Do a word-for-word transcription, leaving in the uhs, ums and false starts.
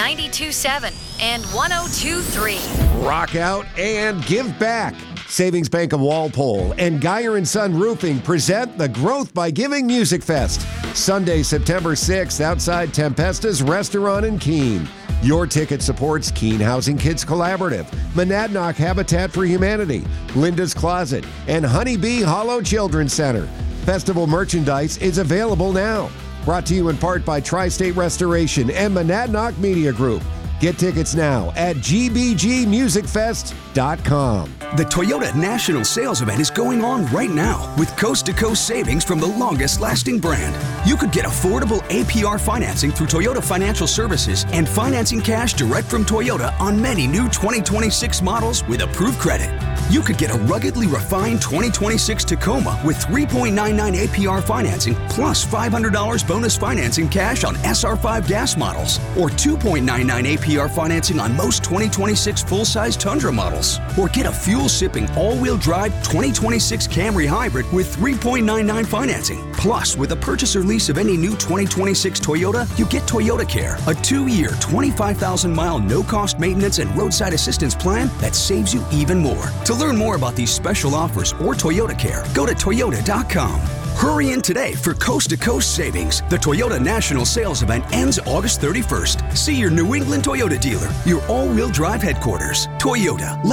ninety-two point seven and one oh two point three. Rock out and give back. Savings Bank of Walpole and Geyer and Son Roofing present the Growth by Giving Music Fest. Sunday, September sixth, outside Tempesta's Restaurant in Keene. Your ticket supports Keene Housing Kids Collaborative, Monadnock Habitat for Humanity, Linda's Closet, and Honeybee Hollow Children's Center. Festival merchandise is available now. Brought to you in part by Tri-State Restoration and Monadnock Media Group. Get tickets now at g b g music fest dot com. The Toyota National Sales Event is going on right now with coast-to-coast savings from the longest-lasting brand. You could get affordable A P R financing through Toyota Financial Services and financing cash direct from Toyota on many new twenty twenty-six models with approved credit. You could get a ruggedly refined twenty twenty-six Tacoma with three point nine nine A P R financing plus five hundred dollars bonus financing cash on S R five gas models, or two point nine nine A P R financing on most twenty twenty-six full-size Tundra models. Or get a fuel-sipping all-wheel drive twenty twenty-six Camry Hybrid with three point nine nine financing. Plus, with a purchase or lease of any new twenty twenty-six Toyota, you get Toyota Care, a two-year, twenty-five thousand mile no-cost maintenance and roadside assistance plan that saves you even more. To learn more about these special offers or Toyota Care, go to toyota dot com. Hurry in today for coast-to-coast savings. The Toyota National Sales Event ends August thirty-first. See your New England Toyota dealer, your all-wheel drive headquarters. Toyota.